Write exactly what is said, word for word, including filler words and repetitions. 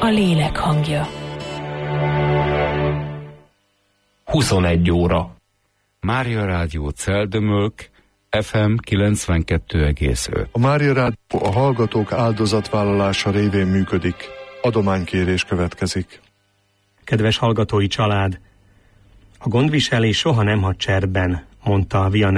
a lélek hangja. huszonegy óra. Mária Rádió Celdömölk, ef em kilencvenkettő egész öt. A Mária Rádió a hallgatók áldozatvállalása révén működik. Adománykérés következik. Kedves hallgatói család! A gondviselés soha nem hagy cserben, mondta Vianney